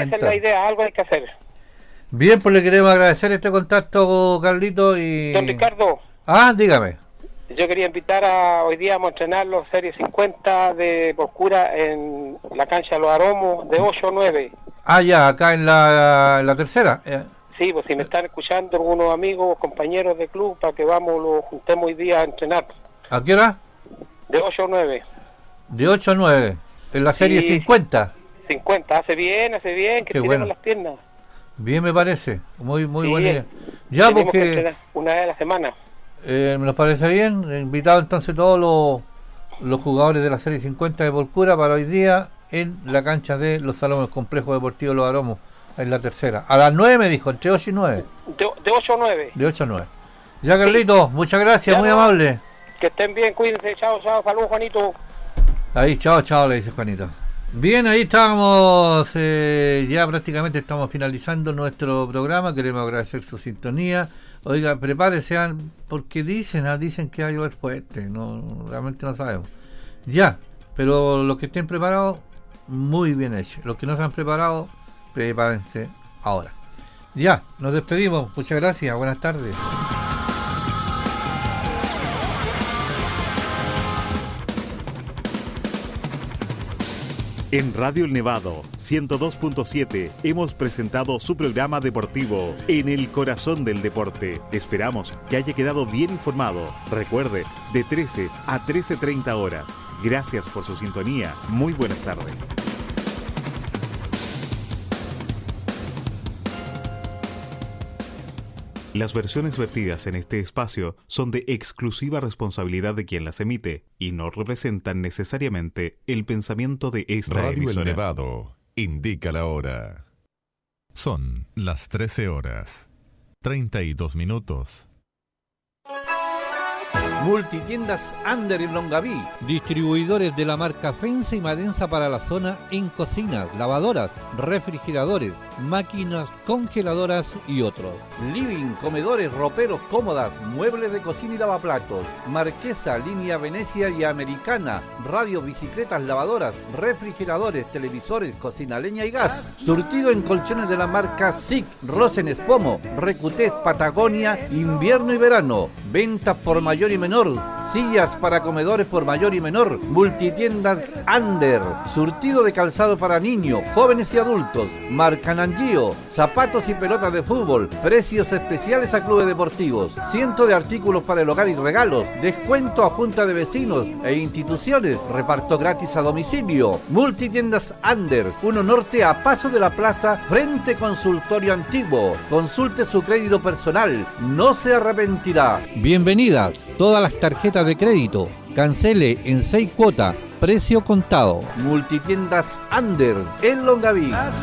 Esa es la idea, algo hay que hacer. Bien, pues le queremos agradecer este contacto, Carlito. Y Don Ricardo. Dígame. Yo quería invitar hoy día vamos a entrenar los Series 50 de Porcura en la cancha de los Aromos de 8 a 9. Ya, acá en la tercera. Sí, pues si me están escuchando algunos amigos, compañeros de club, para que lo juntemos hoy día a entrenar. ¿A qué hora? De 8 a 9. De 8 a 9, en la serie 50. 50, hace bien, que tiren las piernas. Bien, me parece, muy Sí, buena idea. Ya, porque una vez a la semana. Nos parece bien, invitado entonces todos los jugadores de la serie 50 de Porcura para hoy día en la cancha de los Salones Complejo Deportivo Los Aromos, en la tercera. A las 9 me dijo, entre 8 y 9. De 8 a 9. De 8 a 9. Ya, Carlito, muchas gracias, muy amable. Que estén bien, cuídense, chao, saludos, Juanito. Ahí, chao, le dice Juanito. Bien, ahí estábamos, ya prácticamente estamos finalizando nuestro programa, queremos agradecer su sintonía. Oiga, prepárense, porque dicen que va a llover fuerte, realmente no sabemos. Ya, pero los que estén preparados, muy bien hecho. Los que no se han preparado, prepárense ahora. Ya, nos despedimos, muchas gracias, buenas tardes. En Radio El Nevado 102.7 hemos presentado su programa deportivo En el Corazón del Deporte. Esperamos que haya quedado bien informado. Recuerde, de 13 a 13:30 horas. Gracias por su sintonía. Muy buenas tardes. Las versiones vertidas en este espacio son de exclusiva responsabilidad de quien las emite y no representan necesariamente el pensamiento de esta Radio emisora. El Nevado indica la hora. Son las 13 horas, 32 minutos. Multitiendas Ander en Longaví, distribuidores de la marca Fensa y Madensa para la zona en cocinas, lavadoras, refrigeradores, máquinas congeladoras y otros. Living, comedores, roperos, cómodas, muebles de cocina y lavaplatos, Marquesa, línea Venecia y Americana, radio, bicicletas, lavadoras, refrigeradores, televisores, cocina, leña y gas. Surtido en colchones de la marca SIC, Rosen Espomo, Recutés, Patagonia, invierno y verano. Ventas por mayor y menor, sillas para comedores por mayor y menor, multitiendas Ander, surtido de calzado para niños, jóvenes y adultos, marca Nangio, zapatos y pelotas de fútbol, precios especiales a clubes deportivos, cientos de artículos para el hogar y regalos, descuento a junta de vecinos e instituciones, reparto gratis a domicilio. Multitiendas Ander, 1 Norte a paso de la plaza, frente consultorio antiguo. Consulte su crédito personal, no se arrepentirá. Bienvenidas todas las tarjetas de crédito. Cancele en 6 cuotas, precio contado. Multitiendas Ander en Longaví.